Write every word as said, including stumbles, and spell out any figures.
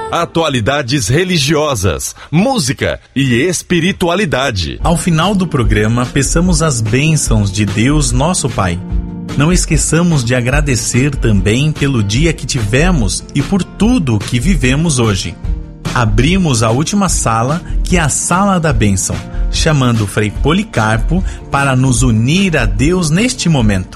atualidades religiosas, música e espiritualidade. Ao final do programa, peçamos as bênçãos de Deus, nosso Pai. Não esqueçamos de agradecer também pelo dia que tivemos e por tudo que vivemos hoje. Abrimos a última sala, que é a Sala da Bênção, chamando o Frei Policarpo para nos unir a Deus neste momento.